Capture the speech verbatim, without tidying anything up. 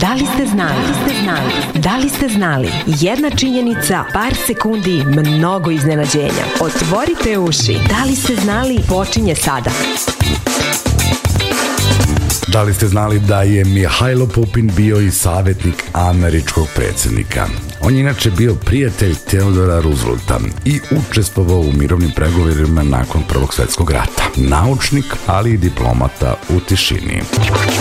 Da li ste znali? Da li ste znali? Da li ste znali? Jedna činjenica, par sekundi, mnogo iznenađenja. Otvorite uši. Da li ste znali? Počinje sada. Da li ste znali da je Mihajlo Pupin bio i savjetnik američkog predsjednika? On je inače bio prijatelj Teodora Roosevelta i učestvovao u mirovnim pregovorima nakon Prvog svjetskog rata. Naučnik, ali i diplomata u tišini.